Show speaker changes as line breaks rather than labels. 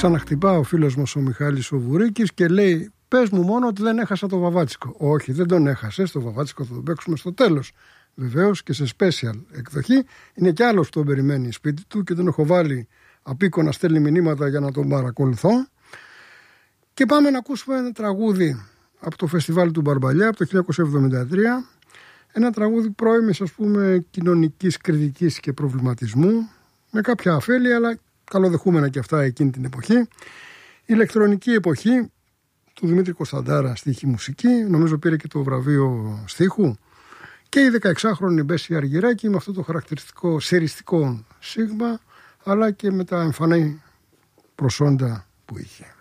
ξαναχτυπά ο φίλος μας ο Μιχάλης ο Βουρίκης και λέει: πες μου μόνο ότι δεν έχασα το Βαβάτσικο. Όχι, δεν τον έχασες. Το Βαβάτσικο θα τον παίξουμε στο τέλος. Βεβαίως και σε special εκδοχή. Είναι κι άλλος που τον περιμένει σπίτι του και τον έχω βάλει απίκο να στέλνει μηνύματα για να τον παρακολουθώ. Και πάμε να ακούσουμε ένα τραγούδι από το φεστιβάλ του Μπαρμπαλιά από το 1973. Ένα τραγούδι πρώιμης, ας πούμε, κοινωνικής κριτικής και προβληματισμού, με κάποια αφέλεια, αλλά καλοδεχούμενα και αυτά εκείνη την εποχή. Η ηλεκτρονική εποχή του Δημήτρη Κωνσταντάρα, στίχη μουσική, νομίζω πήρε και το βραβείο στίχου. Και η 16χρονη Μπέση Αργυράκη με αυτό το χαρακτηριστικό σεριστικό σίγμα, αλλά και με τα εμφανή προσόντα που είχε.